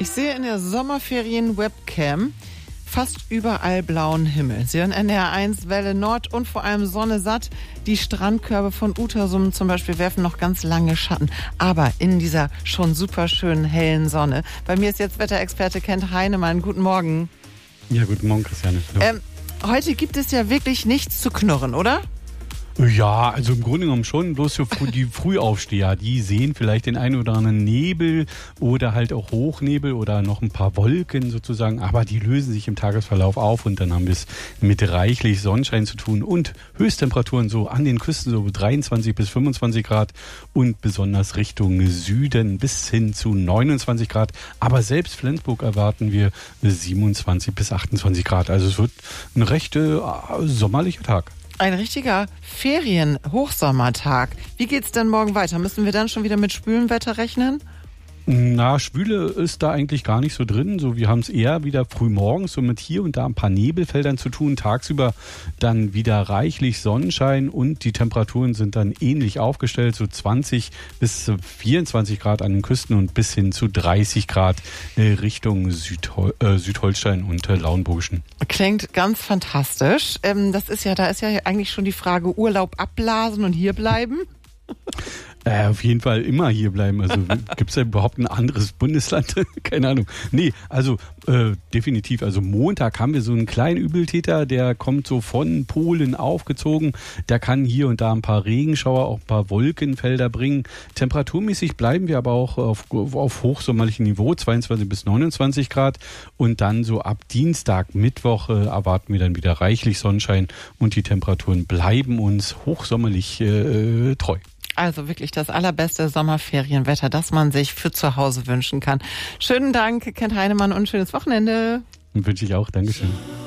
Ich sehe in der Sommerferien-Webcam fast überall blauen Himmel. Sie hören NDR 1, Welle Nord und vor allem Sonne satt. Die Strandkörbe von Utersum zum Beispiel werfen noch ganz lange Schatten. Aber in dieser schon super schönen hellen Sonne. Bei mir ist jetzt Wetterexperte Kent Heinemann. Guten Morgen. Ja, guten Morgen, Christiane. Heute gibt es ja wirklich nichts zu knurren, oder? Ja, also im Grunde genommen schon, bloß für die Frühaufsteher, die sehen vielleicht den einen oder anderen Nebel oder halt auch Hochnebel oder noch ein paar Wolken sozusagen, aber die lösen sich im Tagesverlauf auf und dann haben wir es mit reichlich Sonnenschein zu tun und Höchsttemperaturen so an den Küsten so 23 bis 25 Grad und besonders Richtung Süden bis hin zu 29 Grad, aber selbst Flensburg erwarten wir 27 bis 28 Grad, also es wird ein recht sommerlicher Tag. Ein richtiger Ferien-Hochsommertag. Wie geht's denn morgen weiter? Müssen wir dann schon wieder mit schwülem Wetter rechnen? Na, Schwüle ist da eigentlich gar nicht so drin. So, wir haben es eher wieder früh morgens so mit hier und da ein paar Nebelfeldern zu tun. Tagsüber dann wieder reichlich Sonnenschein und die Temperaturen sind dann ähnlich aufgestellt. So 20 bis 24 Grad an den Küsten und bis hin zu 30 Grad Richtung Südholstein und Lauenburgischen. Klingt ganz fantastisch. Da ist ja eigentlich schon die Frage Urlaub abblasen und hier bleiben. Auf jeden Fall immer hier bleiben. Also gibt es da überhaupt ein anderes Bundesland? Keine Ahnung. Nee, also definitiv. Also Montag haben wir so einen kleinen Übeltäter, der kommt so von Polen aufgezogen. Der kann hier und da ein paar Regenschauer, auch ein paar Wolkenfelder bringen. Temperaturmäßig bleiben wir aber auch auf hochsommerlichem Niveau, 22 bis 29 Grad. Und dann so ab Dienstag, Mittwoch erwarten wir dann wieder reichlich Sonnenschein und die Temperaturen bleiben uns hochsommerlich treu. Also wirklich das allerbeste Sommerferienwetter, das man sich für zu Hause wünschen kann. Schönen Dank, Kent Heinemann, und schönes Wochenende. Wünsche ich auch. Dankeschön.